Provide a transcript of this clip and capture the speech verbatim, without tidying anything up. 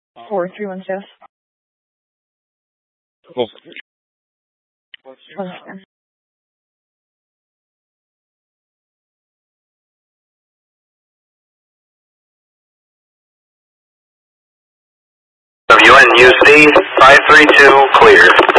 Four three one six. Cool. One second. W N U C five three two cleared.